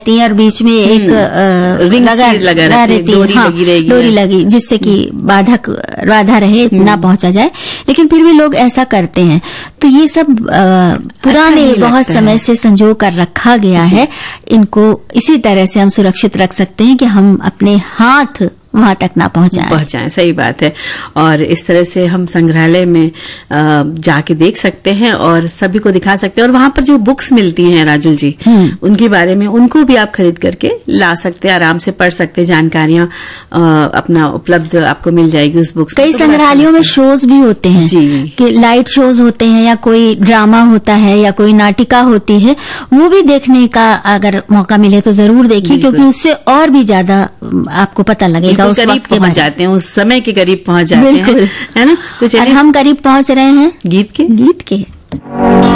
और बीच में एक रिंग लगा रहती है, डोरी लगी जिससे कि बाधा रहे, ना पहुंचा जाए, लेकिन फिर भी लोग ऐसा करते हैं। तो ये सब पुराने बहुत समय से संजो कर रखा गया है। इनको इसी तरह से हम सुरक्षित रख सकते हैं कि हम अपने हाथ वहां तक ना पहुंचाएं। सही बात है। और इस तरह से हम संग्रहालय में जाके देख सकते हैं और सभी को दिखा सकते हैं। और वहां पर जो बुक्स मिलती हैं राजुल जी, उनके बारे में उनको भी आप खरीद करके ला सकते हैं, आराम से पढ़ सकते हैं, जानकारियां अपना उपलब्ध आपको मिल जाएगी उस बुक्स। कई संग्रहालयों में शोज भी होते हैं कि लाइट शोज होते हैं या कोई ड्रामा होता है या कोई नाटिका होती है, वो भी देखने का अगर मौका मिले तो जरूर देखिए, क्योंकि उससे और भी ज्यादा आपको पता लगेगा। उस करीब पहुंच जाते हैं, उस समय के करीब पहुंच जाते हैं, है ना। तो चलिए, हम करीब पहुंच रहे हैं गीत के।